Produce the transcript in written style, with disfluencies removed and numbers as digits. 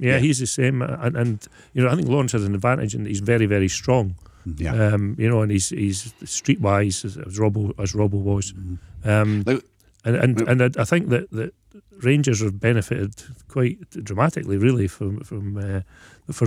Yeah, he's the same. And I think Lawrence has an advantage in that he's very, very strong. Yeah. And he's streetwise as Robbo was. And I think that Rangers have benefited quite dramatically, really, for